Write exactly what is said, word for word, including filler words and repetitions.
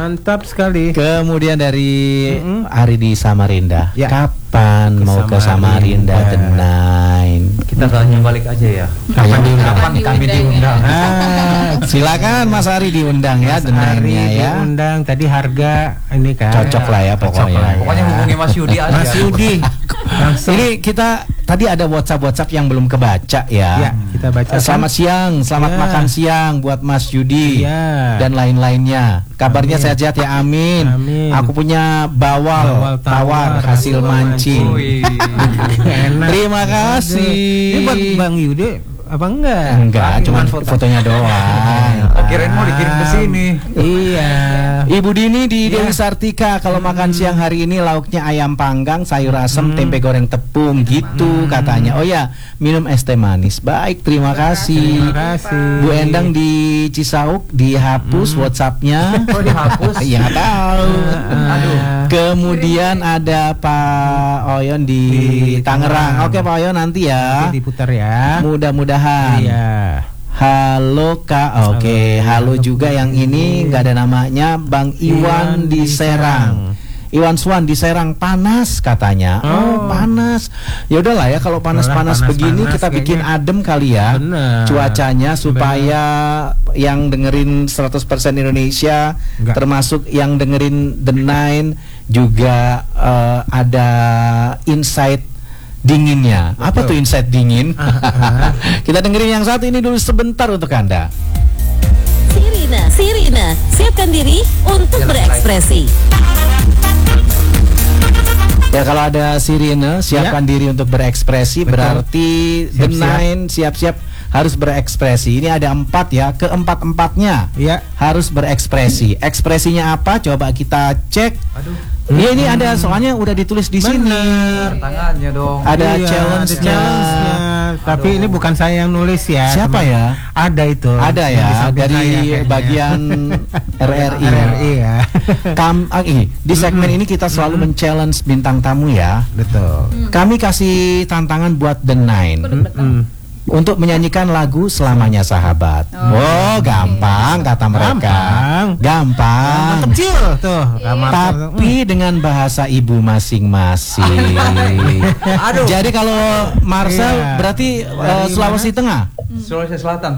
Mantap sekali. Kemudian dari Mm-mm. Ari di Samarinda. Ya. Kapan Ke mau ke Samarinda, Samarinda. The Nine? Kita tanya balik aja ya. Kapan diundang? Kapan kami diundang? Ah, silakan Mas Ari diundang ya, Mas The Ari Nine-nya ya. diundang. Tadi harga ini kan Cocok lah ya Cocok pokoknya. lah ya. Pokoknya hubungi Mas Yudi aja. Mas Yudi. Langsung. Ini kita tadi ada WhatsApp-WhatsApp yang belum kebaca ya. Ya, kita baca. Selamat siang, selamat Ya. makan siang buat Mas Yudi Ya. dan lain-lainnya. Kabarnya Amin. sehat-sehat ya, amin. Amin. Aku punya bawal, Bawal tawar, tawar, hasil hasil mancing. Wih. Enak. Terima kasih. Ini buat Bang Yudi apa enggak? Enggak, Tapi cuma foto. fotonya doang. Oh, kirain mau dikirim ke sini. Iya. Ibu Dini di Ya. Dewi Sartika, kalau makan siang hari ini lauknya ayam panggang, sayur asem, Hmm. tempe goreng tepung gitu katanya. Oh ya, minum es teh manis. Baik, terima kasih. Terima kasih. Bu Endang di Cisauk dihapus WhatsApp-nya. Oh, dihapus? Iya, nggak tahu. Aduh. Kemudian ada Pak Oyon di, Di Tangerang. Tangerang. Oke Pak Oyon, nanti ya. Nanti diputar ya. Mudah-mudahan. Iya. Halo Kak, oke. Halo, Halo. juga yang ini nggak ada namanya, Bang Iwan, Iwan di di Serang. Iwan Swan di Serang, panas katanya. Oh, Oh. panas. Ya udahlah ya, kalau panas-panas Panas-panas begini kita kayaknya. bikin adem kali ya. Bener. Cuacanya supaya yang dengerin seratus persen Indonesia, Enggak. termasuk yang dengerin The Nine juga eh, ada insight dinginnya. Apa tuh insight dingin? Kita dengerin yang satu ini dulu sebentar untuk Anda. Sirina, Sirina, siapkan diri untuk berekspresi. Ya kalau ada sirine, siapkan diri untuk berekspresi. Betul. Berarti The Siap-siap. Nine siap-siap harus berekspresi. Ini ada empat ya, keempat-empatnya Iya. harus berekspresi. Ekspresinya apa? Coba kita cek. Aduh. Iya, ini ada soalnya udah ditulis di sini. Bener. Tangannya dong. Ada Iya, challenge-nya. ada challenge-nya. Tapi Aduh. ini bukan saya yang nulis ya. Siapa teman. ya? Ada itu. Ada Yang ya disebut dari saya kayaknya. bagian R R I. R R I ya. Kam, ah, ini, di segmen ini kita selalu men-challenge bintang tamu ya. Betul. Kami kasih tantangan buat The Nine Mm. untuk menyanyikan lagu Selamanya Sahabat. Oh, gampang kata mereka. Gampang. Gampang. Kecil tuh. Kamar Tapi dengan bahasa ibu masing-masing. Aduh. Jadi kalau Marcel Iya. berarti eh, Dari Sulawesi mana? Tengah. Sulawesi Selatan.